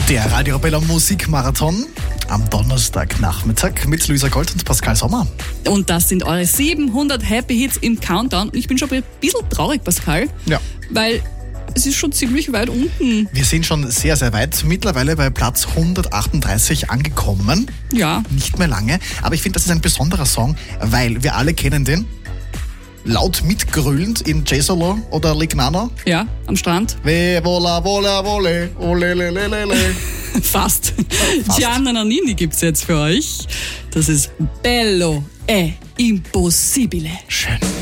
Der Radio Arabella Musikmarathon am Donnerstagnachmittag mit Luisa Gold und Pascal Sommer. Und das sind eure 700 Happy Hits im Countdown. Ich bin schon ein bisschen traurig, Pascal. Ja. Weil es ist schon ziemlich weit unten. Wir sind schon sehr, sehr weit. Mittlerweile bei Platz 138 angekommen. Ja. Nicht mehr lange. Aber ich finde, das ist ein besonderer Song, weil wir alle kennen den. Laut mitgrölend in J-Solo oder Lignano. Ja, am Strand. Vola, vola, vole, ole, le, le, le, le. Fast. Gianna Nannini gibt's jetzt für euch. Das ist Bello e Impossibile. Schön.